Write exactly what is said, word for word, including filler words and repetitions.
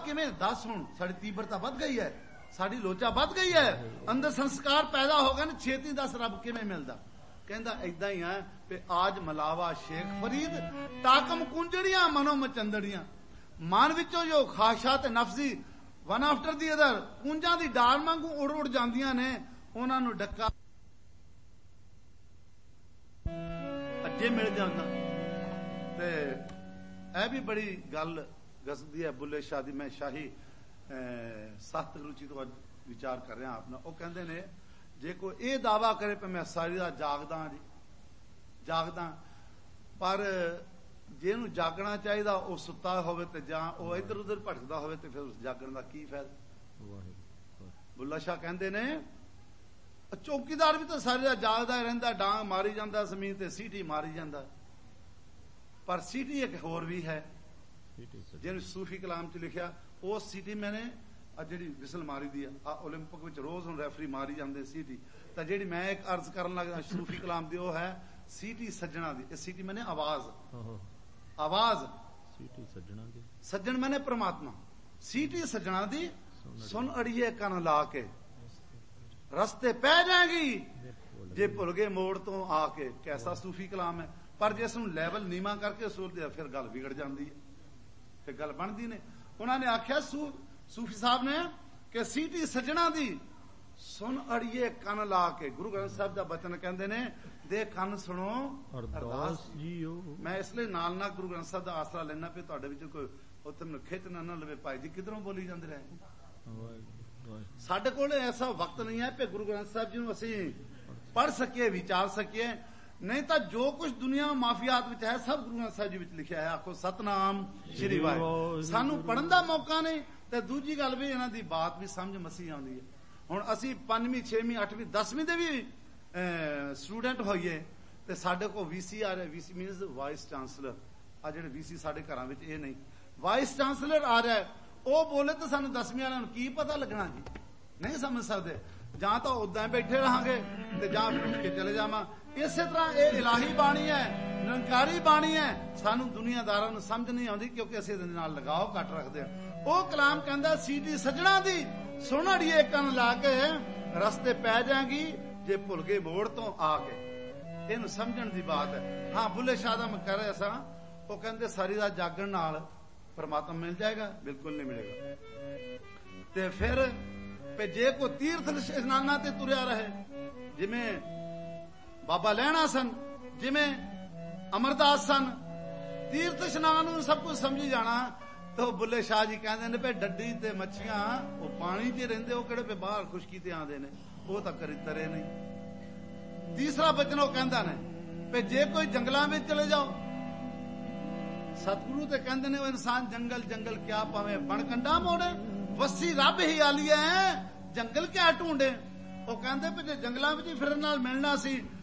किवें दस हुण साडी तीव्रता वध गई है, साडी लोचा वध गई है, अंदर संस्कार पैदा हो गए ने, छेती दस रब किवें मिलदा। कहंदा इदां ही है कि आज मलावा शेख फरीद टाकम कुंजड़ियां मनो मचंदड़ियां, मन विचों जो खाशा ते नफसी वन आफ्टर दी अदर कुंजां दी डाल वांगू उड़ उड़ जांदियां ने, उन्हां नूं डक्का अजे मिल जांदा। ते यह भी बड़ी गल गसदी है बुल्ले शाह दी। मैं शाही सख्त रुचि तो विचार कर रहा अपना। वो कहते ने जे कोई ये दावा करे पे मैं सारी रात जागदा जी जागदा, पर जे नूं जागना चाहिए वह सुता होवे ते जां वह इधर उधर भटकदा होवे ते फिर उस जागण का की फायदा। बुल्ला शाह कहते ने चौकीदार भी तो सारी रात जागदा रहिंदा, डांग मारी जांदा जमीन ते सीटी मारी जांदा, पर सीटी एक होर भी है जिन्हें सूफी कलाम च लिखा। उस सीटी मैंने जी विसल मारी दी आ ओलंपिक में रोज हम रैफरी मारी जाते सीटी, तो जी मैं एक अर्ज करन लगा सूफी कलाम दी वो है सीटी सज्जना दी। सीटी मैंने आवाज आवाज सीटी सज्जना दी, सज्जन मैंने परमात्मा, सीटी सज्जना दी सुन अड़िए कन ला के रस्ते पै जाएगी जे भुल गए मोड़ तो आके। कैसा सूफी कलाम है, पर जिस लैवल नीमा करके सोचते फिर गल बिगड़ जाती है, फिर गल बनती ने। उन्होंने आख्या सू सूफी साहब ने कि सीटी सजना दी सुन अड़िए कन ला के। गुरु ग्रंथ साहब का बचन कहते ने दे कन सुनो अरदास जीओ। मैं इसलिए नाल ना गुरु ग्रंथ साहब का आसरा लेना पे तुहाडे विच कोई उत्ते मैनूं खिच ना ना लवे भाई जी किधरों बोली जांदे रहे। साडे कोल ऐसा वक्त नहीं है कि गुरु ग्रंथ साहब जी नूं असीं पढ़ सकिए विचार सकिए, नहीं तो जो कुछ दुनिया में माफियात विच है सब गुरु ग्रंथ साहब जी विच लिखिया है। आखो सतनाम श्री वाहिगुरू। सानू पढ़न का मौका नहीं ते दूजी गल भी इन्हां दी बात भी समझ मसीह आउंदी है। हुण असीं पंजवीं छेवीं अठवीं दसवीं दे भी स्टूडेंट होइए ते साडे को वीसी आ रहा, वीसी मीनस वाइस चांसलर। आ जिहड़े वीसी साडे घरां विच इह नहीं, वाइस चांसलर आ रहा है, ਉਹ बोले तो सानू दसवीं वालिਆਂ ਨੂੰ ਕੀ पता लगना जी, नहीं समझ सकते। ਜਾਂ तो उदा बैठे रहांगे ते जां उठ के चले जावां। इसे तरह ये इलाही बाणी है, निरंकारी बाणी है, सानू दुनियादारां नूं समझ नहीं आउंदी क्योंकि असीं इहदे नाल लगाव घट रखदे हां। ਉਹ कलाम कहंदा सीटी सजणा दी सुण अड़िए कन ला के रस्ते पै जाएगी जे भुल गए मोड़ तो आके। इहनूं समझण दी बात है। हाँ बुल्ले शाह दा मैं कह रहा सा, वो कहंदे सारी रात जागण नाल परमात्मा मिल जाएगा, बिल्कुल नहीं मिलेगा। ते फिर जे कोई तीर्थ स्नाना ते तुरिया रहे, जिमें बाबा लैणा सन, जिमें अमरदास सन, तीर्थ स्नान सब कुछ समझी जाना। तो बुल्ले शाह जी कहते हैं पे डड्डी ते मच्छियां वो पानी च रहिंदे, वो किहड़े पे बाहर खुशकी ते आंदे ने, वो तां करी तरे नहीं। तीसरा बचन वो कहंदा ने पे जे कोई जंगलां में चले जाओ, सतगुरु ते कहंदे ने वो इंसान जंगल जंगल क्या पावे बनकंडा मोड़े, वसी रब ही आलिया है जंगल क्या ढूंढे। वो कहंदे पे जे जंगलां विच फिरन नाल मिलना सी